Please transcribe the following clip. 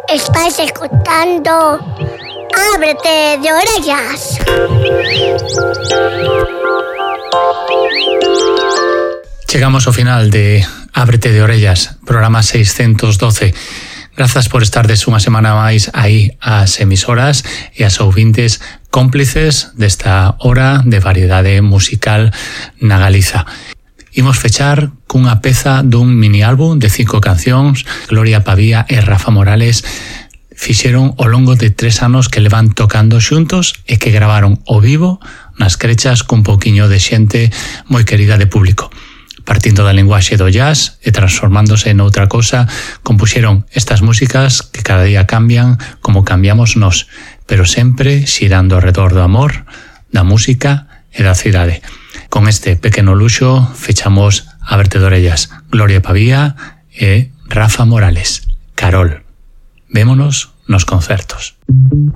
Estáis escuchando Ábrete de Orellas. Chegamos ao final de Ábrete de Orellas, programa 612. Grazas por estardes unha semana máis aí ás emisoras e ás ouvintes cómplices desta hora de variedade musical na Galiza. Imos fechar cunha peza dun mini álbum de 5 cancións. Gloria Pavía e Rafa Morales fixeron ao longo de 3 anos que levan tocando xuntos e que gravaron ao vivo nas crechas cun pouquiño de xente moi querida de público. Partindo da linguaxe do jazz e transformándose en outra cosa, compuxeron estas músicas que cada día cambian como cambiamos nós, pero sempre xirando ao redor do amor, da música e da cidade. Con este pequeno luxo fechamos Ábrete de Orellas. Gloria Pavía e Rafa Morales. Carol. Vémonos nos concertos.